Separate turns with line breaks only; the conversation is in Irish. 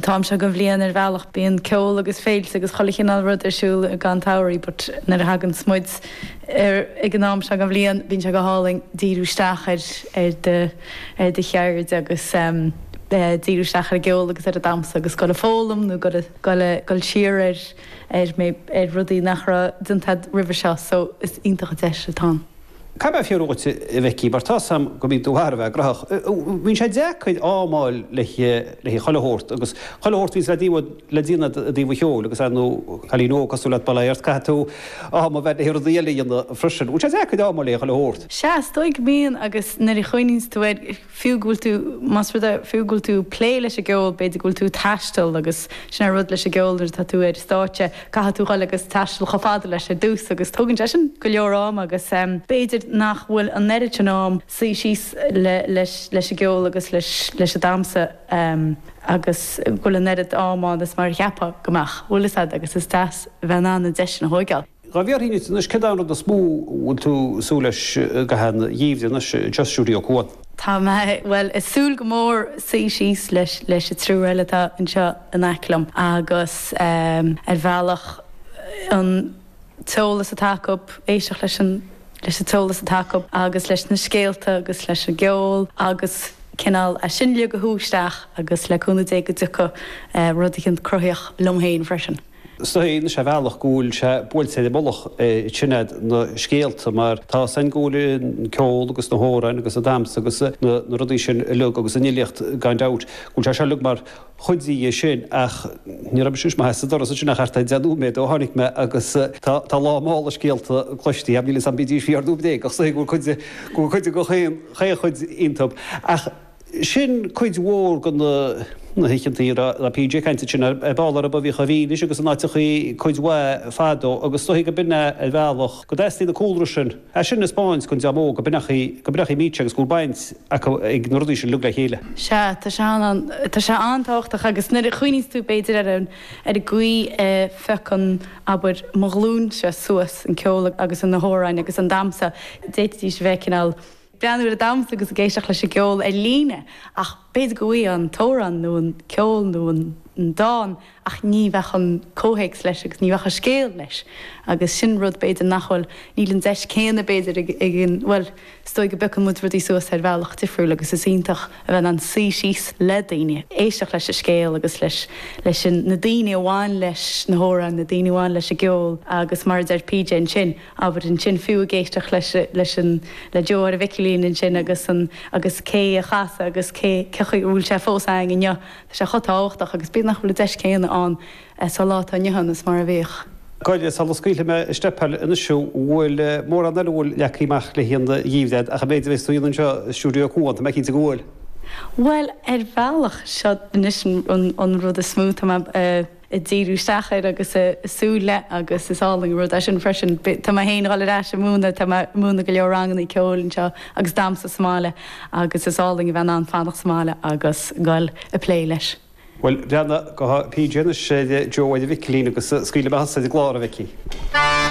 tám se go bhblion ar bhealach bíon ceol agus féil agus cholichinál rud arsúil a gan tairí, but nar hagan smuid ag an nám se go bhblion bín se go háling díústeachir ar de cheird agus díústeach ar geol agus ar a damsa agus go le fólam nó go siar ar rudaí nachra duntad river seo, so is iontacha teis atá.
Ca bheith fiúrúte I bheicí, bar tá sam go bín dúhar bheith grach. Bhín sé deacaid ámáil le choilehort, agus choilehort vís le dína a díomh cheol, agus anú chalínó cosúlat bailairt catú ámá bheith hir dhéala íonna frisin. Bhín sé deacaid ámáil le choilehort.
Se stoig míon agus nar I chuoinís tú fiúgúil tú mas fiúgúil tú plé leis a geol, beidir gúil tú taistal agus sin rud leis a geoldir tá tú státe caitha tú choil agus taistal chofáda leis a dús agus tugann sin go leorrám agus beidir nach bhfuil an neidir nám sí síos leis a geol agus leis a damsa agus bhfuil an neirid ámán is mar cheappa gomach bhfuil agus is tas bhean an deis na hóigeal.
Ga bhíar híine nus cedána a smú bhfuil tú sú leis gahan díomh nus justúí ó cuat.
Tá well is súil go mór sí síos leis a trú eiletá anseo an eiclam agus ar bhealach an tólas a takeop éisteach leis a tólas a takeop agus leis na scéalta agus leis a geol agus cinál a sinle go húisteach agus leúna dé go ducha rudicinn cruthaíoch lomhéin freisin.
Stohín sé bhealach gúil se bhil sé bolach sinad na scéalta mar tá san gúil ceol agus na hórain agus a damsa agus na rudí sin lug agus a níliacht gan dat gúil se lug mar chuidí sin ach ní ra siús mai sa doras sin nach charta deanúméid ó tháinig me agus tá lámála scéalta cloistí a bhíle san bídí fiardú dé agus gúil chuide go chuid intab ach sin chuid mhór go na hiicintí a PJ caiinte sin bálar a bhí chavíine agus an náitichaí chuidhha fádó agus stoí go binne a bhealach go déistí na cúlra sin. A sin na Spáins chun deamó go binachaí míte agus gúil baint ag nóirdí sin lugla chéile.
Se tá se antáchtach agus nuair a chuoinís tú beidir ar a gcuí fechan aber marlún se suas an ceola agus an na hórain agus an damsa déití bhecinál breanú a damsa agus a géisteach leis a geol líne ach beidir goí an tóran nó an ceol nó an dáin ach ní bheitchan cóhéics leis agus ní bheitcha scéal leis agus sin rud beidir nachhfuil nílann deis céanna beidir well stoi go bechan mud rudí suas ar bhealach difriúil agus is ionintach a bheith an sí síos le daine éisteach leis a scéal agus leis na daine amháin leis na hóran na daine amháin leis a geol agus mar ar PJ an sin aber an sin fiú a géisteach leis an le deor a bhicilín an sin agus cé a chasa agus cé ceúil sé fósáing in Tá sé chotáchtach agus bí nach bhfuil deis céanna an sa látá nehannas mar a bhéoch.
Gaile sal scuile me stepel in siú bhfuil mór an bhfuil leachíach le híanana díomhdead a méidir bhééis túíann seo stúdio cuaanta me cinnta ghil.
Well ar bhealach seo inis an rud a smúth I díústeachir agus súle agus isáling rud a sin freisin Tá héanaáil leis múna múna go leorrangan í ceolinn seo agus damsa smáile agus isáling bheith an fannach smáile agus gáil a plé leis.
Well, Rianna, go PJ sé Joe a bhiclín agus scuile behasa a gláir a bhici.